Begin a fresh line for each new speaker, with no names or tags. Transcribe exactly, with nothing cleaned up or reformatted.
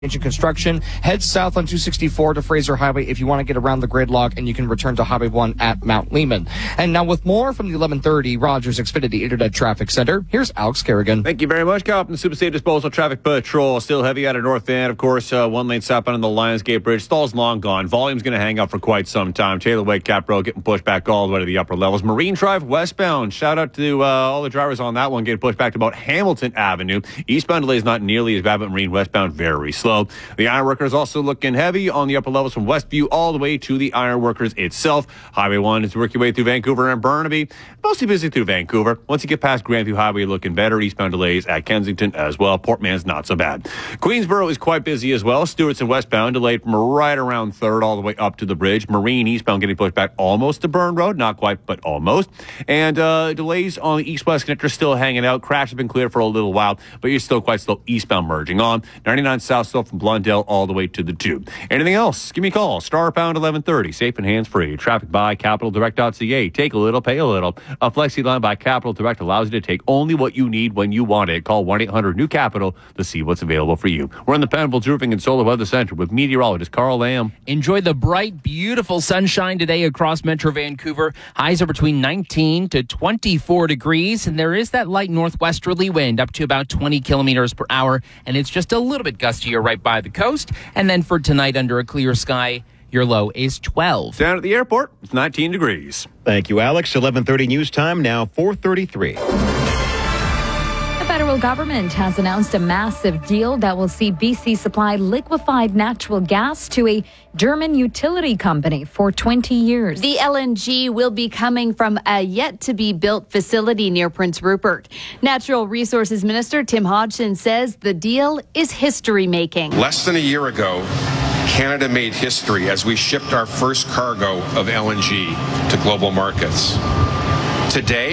construction. Head south on two sixty-four to Fraser Highway if you want to get around the gridlock, and you can return to Highway one at Mount Lehman. And now with more from the eleven thirty Rogers Xfinity Internet Traffic Center, here's Alex Kerrigan.
Thank you very much, Captain. Super Safe Disposal Traffic Patrol still heavy out of North End. Of course, uh, one lane southbound on the Lionsgate Bridge. Stall's long gone. Volume's going to hang out for quite some time. Taylor Way, Cap Road getting pushed back all the way to the upper levels. Marine Drive westbound. Shout out to uh, all the drivers on that one getting pushed back to about Hamilton Avenue. Eastbound delay is not nearly as bad, but Marine westbound very slow. The Ironworkers also looking heavy on the upper levels from Westview all the way to the Ironworkers itself. Highway one is working your way through Vancouver and Burnaby. Mostly busy through Vancouver. Once you get past Grandview Highway, looking better. Eastbound delays at Kensington as well. Portman's not so bad. Queensboro is quite busy as well. Stewart's and westbound delayed from right around third all the way up to the bridge. Marine eastbound getting pushed back almost to Burn Road. Not quite, but almost. And uh, delays on the east-west connector still hanging out. Crash has been cleared for a little while, but you're still quite slow eastbound merging on. ninety-nine south still from Blundell all the way to the tube. Anything else? Give me a call. Star pound eleven thirty. Safe and hands-free. Traffic by capital direct dot c a. Take a little, pay a little. A flexi line by Capital Direct allows you to take only what you need when you want it. Call one eight hundred new capital to see what's available for you. We're in the Penfolds Roofing and Solar Weather Center with meteorologist Carl Lamb.
Enjoy the bright, beautiful sunshine today across Metro Vancouver. Highs are between nineteen to twenty-four degrees, and there is that light northwesterly wind up to about twenty kilometers per hour, and it's just a little bit gustier right by the coast. And then for tonight, under a clear sky, your low is twelve.
Down at the airport, it's nineteen degrees.
Thank you, Alex. eleven thirty news time, now four thirty-three.
The federal government has announced a massive deal that will see B C supply liquefied natural gas to a German utility company for twenty years.
The L N G will be coming from a yet-to-be-built facility near Prince Rupert. Natural Resources Minister Tim Hodgson says the deal is history-making.
Less than a year ago, Canada made history as we shipped our first cargo of L N G to global markets. Today,